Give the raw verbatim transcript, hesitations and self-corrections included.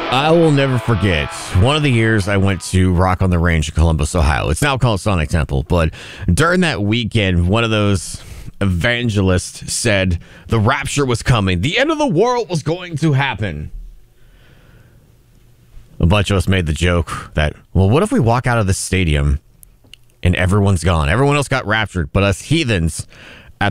I will never forget one of the years I went to Rock on the Range in Columbus, Ohio. It's now called Sonic Temple, but during that weekend, one of those evangelists said the rapture was coming. The end of the world was going to happen. A bunch of us made the joke that, well, what if we walk out of the stadium and everyone's gone? Everyone else got raptured, but us heathens